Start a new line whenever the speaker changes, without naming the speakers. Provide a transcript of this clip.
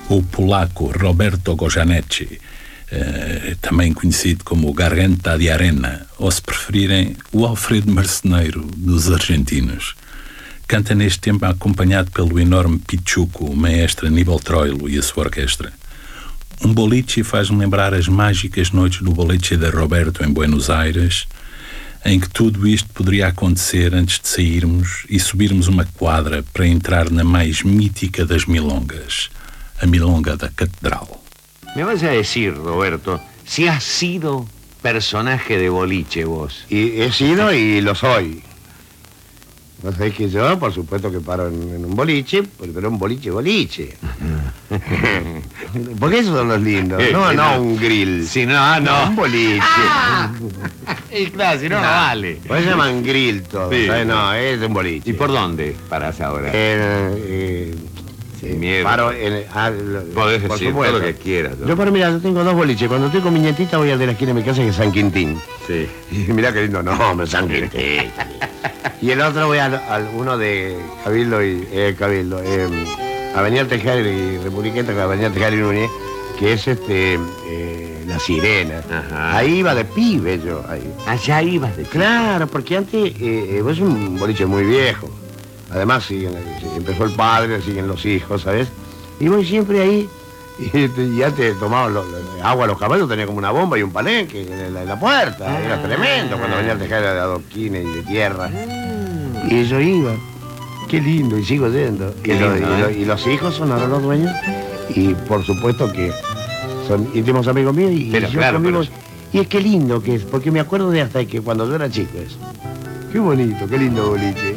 o polaco Roberto Gojanetti, também conhecido como Garganta de Arena, ou se preferirem, o Alfredo Marceneiro dos argentinos. Canta neste tempo acompanhado pelo enorme Pichuco, o maestro Aníbal Troilo e a sua orquestra. Um boliche faz-me lembrar as mágicas noites do boliche de Roberto em Buenos Aires, em que tudo isto poderia acontecer antes de sairmos e subirmos uma quadra para entrar na mais mítica das milongas, a milonga da Catedral.
Me vas a decir, Roberto, si has sido personaje de boliche vos.
Y he sido y lo soy. No sabéis que yo, por supuesto que paro en un boliche, pero un boliche. Porque esos son los lindos. No un grill.
Si no,
Un boliche.
Y claro, si no, no vale.
Pues se llaman grill todos.
Sí.
No, es un boliche.
¿Y por dónde parás ahora? Sin miedo.
Paro en...
Podés
por
decir
supuesto.
todo lo que quieras. ¿No?
Yo tengo dos boliches. Cuando estoy con mi nietita voy al de la esquina de mi casa, que es San Quintín.
Sí.
Y mirá qué lindo nombre, San Quintín. Y el otro voy al uno de Cabildo Avenida Tejada y Republiqueta, con Avenida Tejada y Núñez, que es La Sirena.
Ajá.
Ahí iba de pibe yo. Ahí.
Allá ibas de...
Claro, porque antes es un boliche muy viejo. Además empezó el padre, siguen los hijos, ¿sabes? Y voy siempre ahí. Y antes tomaba agua a los caballos, tenía como una bomba y un palenque en la puerta. Era tremendo cuando venía a dejar de adoquines y de tierra. Y yo iba. Qué lindo, y sigo yendo. Y los hijos son ahora los dueños. Y por supuesto que son íntimos amigos míos. Y
Pero
yo
claro,
conmigo.
pero...
Y es que lindo que es, porque me acuerdo de hasta que cuando yo era chico es. Qué bonito, qué lindo boliche.